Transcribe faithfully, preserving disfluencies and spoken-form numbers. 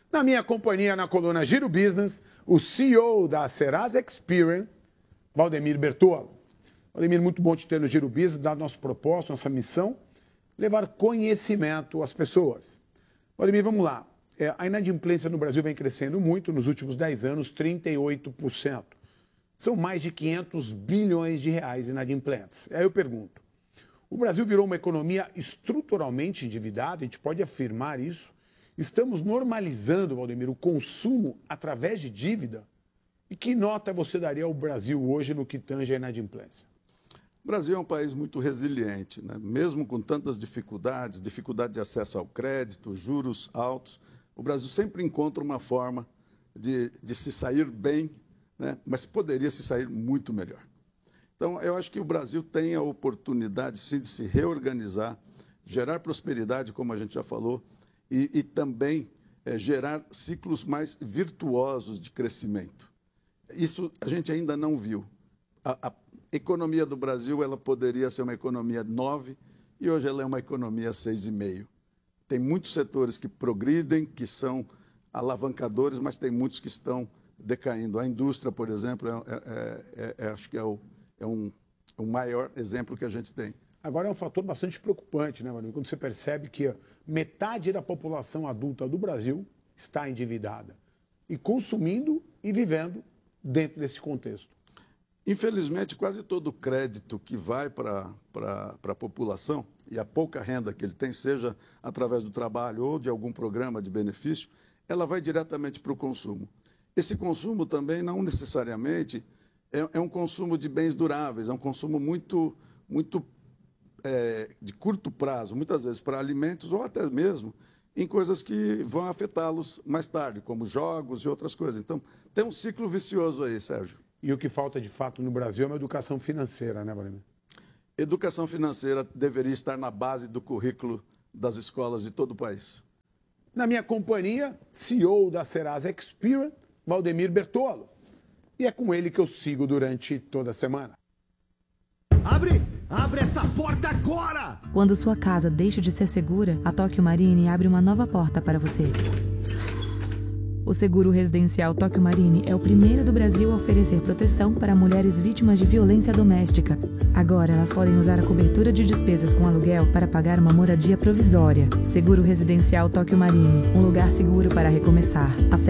Na minha companhia, na coluna Giro Business, o C E O da Serasa Experian, Valdemir Bertolo. Valdemir, muito bom te ter no Giro Business, dado nosso propósito, nossa missão, levar conhecimento às pessoas. Valdemir, vamos lá. É, a inadimplência no Brasil vem crescendo muito, nos últimos dez anos, trinta e oito por cento. São mais de quinhentos bilhões de reais inadimplentes. Aí eu pergunto, o Brasil virou uma economia estruturalmente endividada, a gente pode afirmar isso? Estamos normalizando, Valdemir, o consumo através de dívida? E que nota você daria ao Brasil hoje no que tange a inadimplência? O Brasil é um país muito resiliente, né? Mesmo com tantas dificuldades, dificuldade de acesso ao crédito, juros altos, o Brasil sempre encontra uma forma de, de se sair bem, né? Mas poderia se sair muito melhor. Então, eu acho que o Brasil tem a oportunidade, sim, de se reorganizar, gerar prosperidade, como a gente já falou, e, e também é, gerar ciclos mais virtuosos de crescimento. Isso a gente ainda não viu. A, a economia do Brasil ela poderia ser uma economia nove e hoje ela é uma economia seis vírgula cinco. Tem muitos setores que progridem, que são alavancadores, mas tem muitos que estão decaindo. A indústria, por exemplo, é, é, é, é, acho que é o, é um, o maior exemplo que a gente tem. Agora é um fator bastante preocupante, né, Valdemir? Quando você percebe que metade da população adulta do Brasil está endividada e consumindo e vivendo dentro desse contexto. Infelizmente, quase todo o crédito que vai para a população e a pouca renda que ele tem, seja através do trabalho ou de algum programa de benefício, ela vai diretamente para o consumo. Esse consumo também não necessariamente é, é um consumo de bens duráveis, é um consumo muito, muito é, de curto prazo, muitas vezes para alimentos ou até mesmo em coisas que vão afetá-los mais tarde, como jogos e outras coisas. Então, tem um ciclo vicioso aí, Sérgio. E o que falta de fato no Brasil é uma educação financeira, né, Valdemir? Educação financeira deveria estar na base do currículo das escolas de todo o país. Na minha companhia, C E O da Serasa Experian, Valdemir Bertolo. E é com ele que eu sigo durante toda a semana. Abre! Abre essa porta agora! Quando sua casa deixa de ser segura, a Tóquio Marine abre uma nova porta para você. O seguro residencial Tóquio Marine é o primeiro do Brasil a oferecer proteção para mulheres vítimas de violência doméstica. Agora elas podem usar a cobertura de despesas com aluguel para pagar uma moradia provisória. Seguro residencial Tóquio Marine, um lugar seguro para recomeçar. Acesse